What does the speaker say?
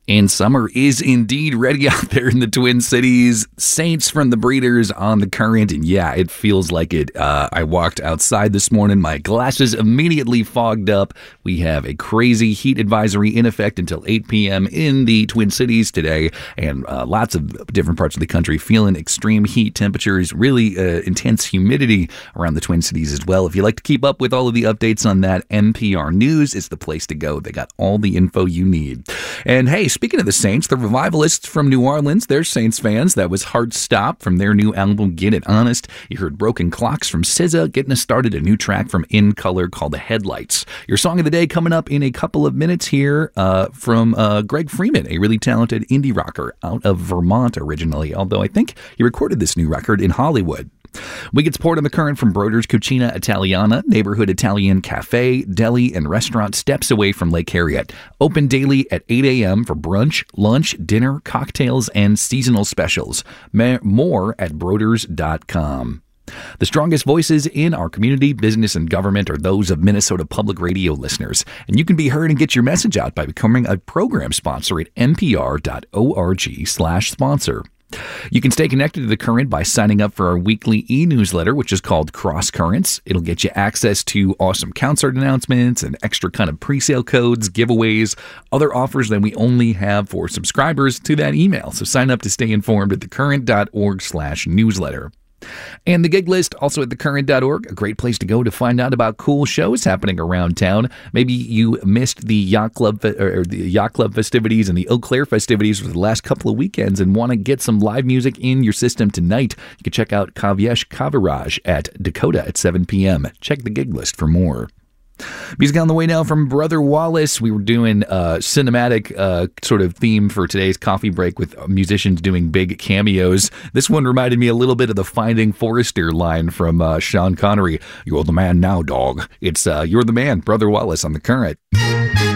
And summer is indeed ready out there in the Twin Cities. Saints from the Breeders on the Current. And yeah, it feels like it. I walked outside this morning. My glasses immediately fogged up. We have a crazy heat advisory in effect until 8 p.m. in the Twin Cities today. And lots of different parts of the country feeling extreme heat temperatures, really intense humidity around the Twin Cities as well. If you like to keep up with all of the updates on that, NPR News is the place to go. They got all the info you need. And hey, speaking of the Saints, the Revivalists from New Orleans, they're Saints fans. That was Heart Stop from their new album, Get It Honest. You heard Broken Clocks from SZA, getting us started a new track from In Color called The Headlights. Your song of the day coming up in a couple of minutes here from Greg Freeman, a really talented indie rocker out of Vermont originally, although I think he recorded this new record in Hollywood. We get support on the Current from Broder's Cucina Italiana, neighborhood Italian cafe, deli, and restaurant steps away from Lake Harriet. Open daily at 8 a.m. for brunch, lunch, dinner, cocktails, and seasonal specials. More at broders.com. The strongest voices in our community, business, and government are those of Minnesota Public Radio listeners. And you can be heard and get your message out by becoming a program sponsor at npr.org/sponsor. You can stay connected to The Current by signing up for our weekly e-newsletter, which is called Cross Currents. It'll get you access to awesome concert announcements and extra kind of pre-sale codes, giveaways, other offers that we only have for subscribers to that email. So sign up to stay informed at thecurrent.org/newsletter. And the gig list, also at thecurrent.org, a great place to go to find out about cool shows happening around town. Maybe you missed the Yacht Club festivities and the Eau Claire festivities for the last couple of weekends and want to get some live music in your system tonight. You can check out Kavyesh Kaviraj at Dakota at 7 p.m. Check the gig list for more. Music on the way now from Brother Wallace. We were doing a cinematic sort of theme for today's coffee break with musicians doing big cameos. This one reminded me a little bit of the Finding Forrester line from Sean Connery. You're the man now, dog. It's You're the Man, Brother Wallace on The Current.